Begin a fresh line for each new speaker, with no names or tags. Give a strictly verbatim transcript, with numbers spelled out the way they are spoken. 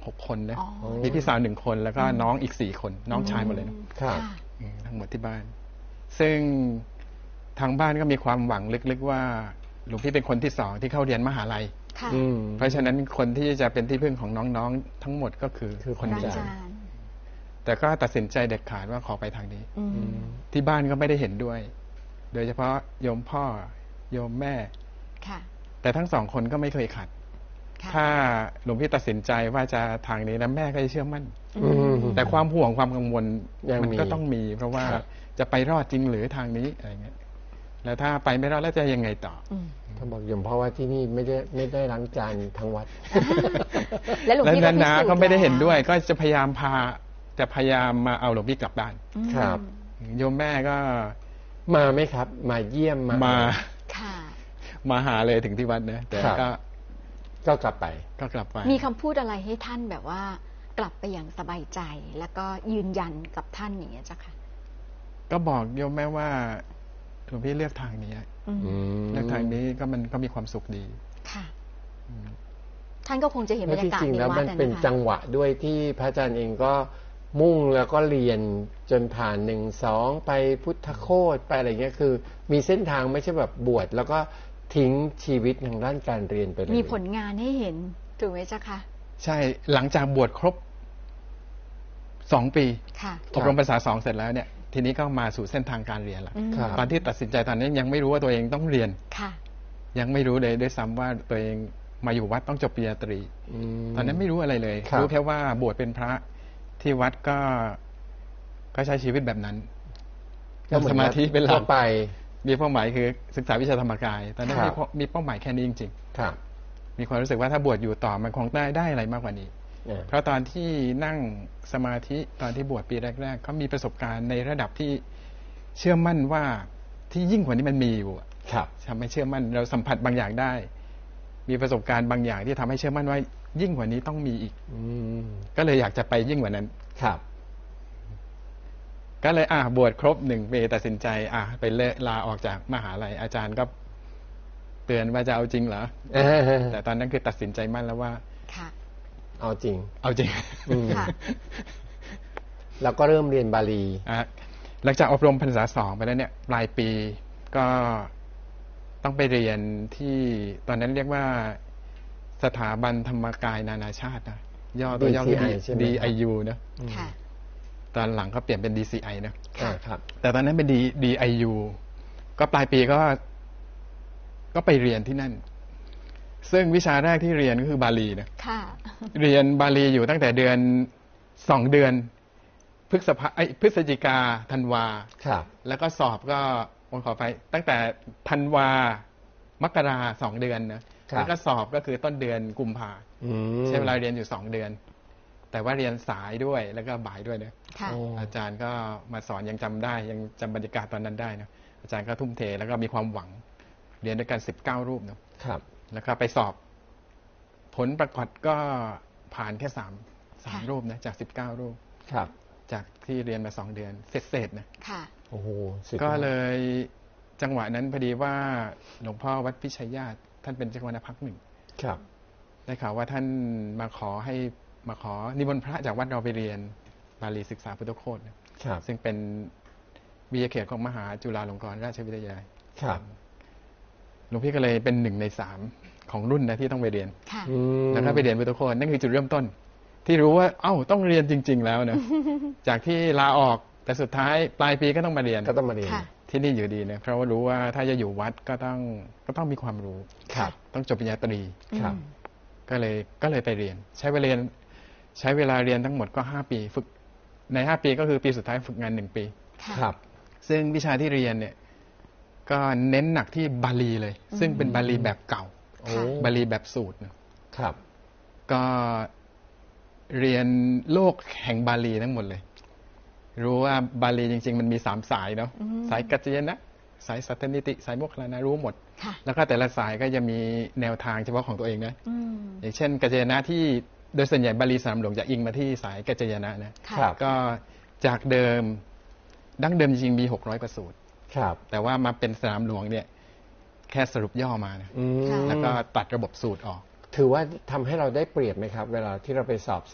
หกคนนะมีพี่สาวหนึ่งคนแล้วก็น้องอีกสี่คนน้องชายหมดเลยนะครับทั้งหมดที่บ้านซึ่งทางบ้านก็มีความหวังลึกๆว่าหลวงพี่เป็นคนที่สองที่เข้าเรียนมหาลัยเพราะฉะนั้นคนที่จะเป็นที่พึ่งของน้องๆทั้งหมดก็คือคือคนอาจารย์แต่ก็ตัดสินใจเด็ดขาดว่าขอไปทางนี้ที่บ้านก็ไม่ได้เห็นด้วยโดยเฉพาะโยมพ่อโยมแม่แต่ทั้งสองคนก็ไม่เคยขัดถ้าหลวงพี่ตัดสินใจว่าจะทางนี้แล้วแม่ก็จะเชื่อมั่นแต่ความห่วงความกังวลมันก็ต้องมีเพราะว่าจะไปรอดจริงหรือทางนี้อะไรเงี้ยแล้วถ้าไปไม่รอดแล้วจะยังไงต่อ
ถ้าบอกโยมเพราะว่าที่นี่ไม่ได้ไม่ได้ล้างจานทั้งวัด
แล้วหลวงพี่ก็พิสูจน์แล้ว
ก็ไม่ได้เห็นด้วยก็จะพยายามพาจะพยายามมาเอาหลวงพี่กลับบ้าน
ครับ
โยมแม่ก็
มาไหมครับมาเยี่ยมมา
มามาหาเลยถึงที่วัดนะแต่ก็
ก็กลับไป
ก็กลับไป
มีคำพูดอะไรให้ท่านแบบว่ากลับไปอย่างสบายใจแล้วก็ยืนยันกับท่านอย่างเงี้ยจ้ะค่ะ
ก็บอกโยมแม่ว่าหลวงพี่เลือกทางนี้เลือกทางนี้ก็มันก็มีความสุขดี
ค่ะท่านก็คงจะเห็นบรรยากาศในวัด
จริงๆแล้วมันเป็นจังหวะด้วยที่พระอาจารย์เองก็มุ่งแล้วก็เรียนจนผ่านหนึ่งสองไปพุทธโคตไปอะไรเงี้ยคือมีเส้นทางไม่ใช่แบบบวชแล้วก็ทิ้งชีวิตทางด้านการเรียนไปเลย
มีผลงานให้เห็นถูกไหมจ๊ะคะ
ใช่หลังจากบวชครบสองปีอบรมภาษาสองเสร็จแล้วเนี่ยทีนี้ก็มาสู่เส้นทางการเรียนแล้วตอนที่ตัดสินใจตอนนี้ยังไม่รู้ว่าตัวเองต้องเรียนยังไม่รู้เลยด้วยซ้ำว่าตัวเองมาอยู่วัดต้องจบปริญญาตรีตอนนั้นไม่รู้อะไรเลยรู้แค่ว่าบวชเป็นพระที่วัดก็ก็ใช้ชีวิตแบบนั้นสมาธิเป็นหลัก
ไป
มีเป้าหมายคือศึกษาวิชาธรรมกายตอนนั้นมีเป้าหมายแค่นี้จริงๆมีความรู้สึกว่าถ้าบวชอยู่ต่อมันคงได้ได้อะไรมากกว่านี้เพราะตอนที่นั่งสมาธิตอนที่บวชปีแรกๆเขามีประสบการณ์ในระดับที่เชื่อมั่นว่าที่ยิ่งกว่านี้มันมีอยู่ทำให้เชื่อมั่นเราสัมผัสบางอย่างได้มีประสบการณ์บางอย่างที่ทำให้เชื่อมั่นว่ายิ่งกว่านี้ต้องมีอีกก็เลยอยากจะไปยิ่งกว่านั้น
ครับ
ก็เลยอ่ะบวชครบหนึ่งปีตัดสินใจอ่ะไปเลิกลาออกจากมหาลัยอาจารย์ก็เตือนว่าจะเอาจริงเหรอแต่ตอนนั้นคือตัดสินใจมั่นแล้วว่า
เอาจริง
เอาจริง
แล้วก็เริ่มเรียนบาลี
อ่ะหลังจากอบรมพรรษาสองไปแล้วเนี่ยปลายปีก็ต้องไปเรียนที่ตอนนั้นเรียกว่าสถาบันธรรมกายนานาชาตินะย่อตัวย่อคือ ดี ไอ ยู นะตอนหลังก็เปลี่ยนเป็น ดี ซี ไอ นะแต่ตอนนั้นเป็น ดี ไอ ยู ก็ปลายปีก็ก็ไปเรียนที่นั่นซึ่งวิชาแรกที่เรียนก็คือบาลีนะเรียนบาลีอยู่ตั้งแต่เดือนสองเดือนพฤษภาพฤศจิกาธันวาแล้วก็สอบก็ผมขอไปตั้งแต่ธันวามกราสองเดือนนะแล้วก็สอบก็คือต้นเดือนกุมภาใช้เวลาเรียนอยู่สองเดือนแต่ว่าเรียนสายด้วยแล้วก็บ่ายด้วยนะอาจารย์ก็มาสอนยังจำได้ยังจำบรรยากาศตอนนั้นได้นะอาจารย์ก็ทุ่มเทแล้วก็มีความหวังเรียนด้วยกันสิบเก้ารูปนะครับแล้วก็ไปสอบผลปรากฏก็ผ่านแค่สามสามรูปนะจากสิบเก้ารูป
ครับ
จากที่เรียนมาสองเดือนเสร็จๆนะ
ค่ะ
โอ้โห
ก็เลยจังหวะนั้นพอดีว่าหลวงพ่อวัดพิชัยญาติท่านเป็นเจ้าคณะพักหนึ่ง
ครับ
ได้ข่าวว่าท่านมาขอให้มาขอนิมนต์พระจากวัดเราไปเรียนบาลีศึกษาพุทธโคตนะครับซึ่งเป็นวิทยาเขตของมหาจุฬาลงกรณราชวิทยาลัย
ครับ
หลวงพี่ก็เลยเป็นหนึ่งในสามของรุ่นนะที่ต้องไปเรียนแล้วก็ไปเรียนพุทธโคตนั่นคือจุดเริ่มต้นที่รู้ว่าเอ้าต้องเรียนจริงๆแล้วนะจากที่ลาออกแต่สุดท้ายปลายปีก็ต้องมาเรียน
ก็ต้องมาเรียน
ที่นี่อยู่ดีนะเพราะว่ารู้ว่าถ้าจะอยู่วัดก็ต้องก็ต้องมีความรู้ต้องจบปริญญาตรีก็เลยก็เลยไปเรียนใช้เวลาเรียนใช้เวลาเรียนทั้งหมดก็ห้าปีฝึกในห้าปีก็คือปีสุดท้ายฝึกงานหนึ่งปี
ครับ
ซึ่งวิชาที่เรียนเนี่ยก็เน้นหนักที่บาลีเลยซึ่งเป็นบาลีแบบเก่าบาลีแบบสูตร
ครับ
ก็เรียนโลกแห่งบาลีทั้งหมดเลยรู้ว่าบาลีจริงๆมันมีสามสายเนาะสายกัจจยนะสายสัตตนิติสายโมคคัลลานะรู้หมดแล้วก็แต่ละสายก็จะมีแนวทางเฉพาะของตัวเองนะอย่างเช่นกัจจยนะที่โดยส่วนใหญ่บาลีสนามหลวงจะอิงมาที่สายกัจจยนะนะก็จากเดิมดั้งเดิมจริงๆมีหกร้อยกว่าสูตรแต่ว่ามาเป็นสนามหลวงเนี่ยแค่สรุปย่อมานะแล้วก็ตัดระบบสูตรออก
ถือว่าทำให้เราได้เปรียบไหมครับเวลาที่เราไปสอบ